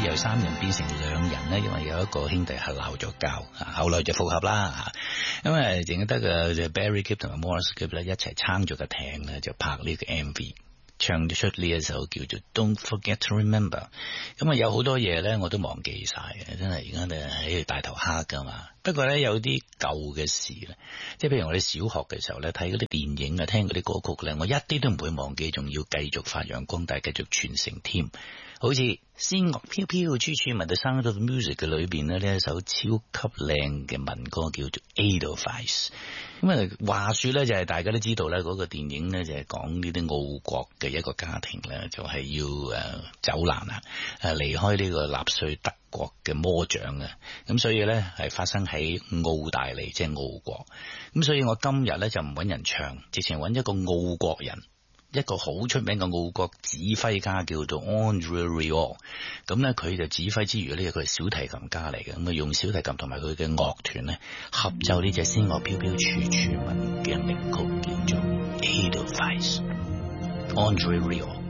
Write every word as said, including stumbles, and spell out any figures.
由三人變成兩人咧？因為有一個兄弟係鬧咗交，後來就復合啦。因為淨係得個就 Barry Gibb 同埋 Morris Gibb 咧一齊撐咗個艇咧，就拍呢個 M V。唱咗出呢一首叫做 Don't Forget to Remember。 咁啊有好多嘢咧我都忘記晒嘅，真係而家咧喺度大頭蝦噶嘛。不過咧有啲舊嘅事咧，即係譬如我哋小學嘅時候咧睇嗰啲電影啊，聽嗰啲歌曲咧，我一啲都唔會忘記，仲要繼續發揚光大，繼續傳承添。好似仙樂飄飄處處聞到 Sound of Music 嘅裏邊咧，呢一首超級靚嘅民歌叫做 Edelweiss。 咁啊話說咧就係大家都知道咧，嗰個電影咧就係講呢啲奧國嘅一個家庭咧，就係要誒走難啊，誒離開呢個納粹德國嘅魔掌啊。咁所以咧係發生喺澳大利，即係奧國。咁所以我今日咧就唔揾人唱，直情揾一個奧國人，一個好出名嘅奧國指揮家叫做 Andre Rieu。 咁咧佢就指揮之餘咧，佢係小提琴家嚟嘅，咁啊用小提琴同埋佢嘅樂團咧合奏呢隻仙樂飄飄處處聞嘅名曲，叫做 Edelweiss。 Andre Rieu。